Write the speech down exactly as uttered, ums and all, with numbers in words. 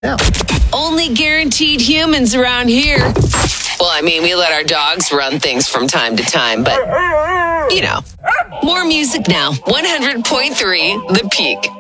Yeah. Only guaranteed humans around here. Well, I mean, we let our dogs run things from time to time, but, you know. More music now. one hundred point three The Peak.